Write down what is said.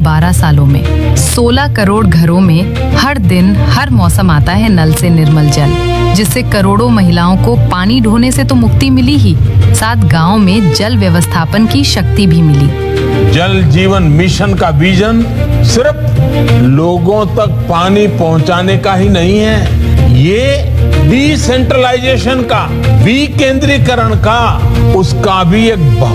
12 सालों में 16 करोड़ घरों में हर दिन हर मौसम आता है नल से निर्मल जल, जिससे करोड़ों महिलाओं को पानी ढोने से तो मुक्ति मिली ही, साथ गांव में जल व्यवस्थापन की शक्ति भी मिली। जल जीवन मिशन का विजन सिर्फ लोगों तक पानी पहुंचाने का ही नहीं है, ये डिसेंट्रलाइजेशन का, विकेंद्रीकरण का, उसका भी एक